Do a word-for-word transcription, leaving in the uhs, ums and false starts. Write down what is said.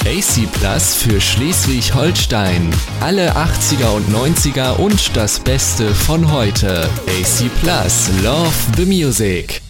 A C Plus für Schleswig-Holstein. Alle achtziger und neunziger und das Beste von heute. A C Plus, Love the Music.